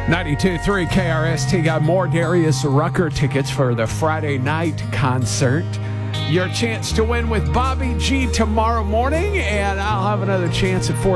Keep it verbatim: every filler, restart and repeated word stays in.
ninety-two point three K R S T got more Darius Rucker tickets for the Friday night concert. Your chance to win with Bobby G tomorrow morning, and I'll have another chance at four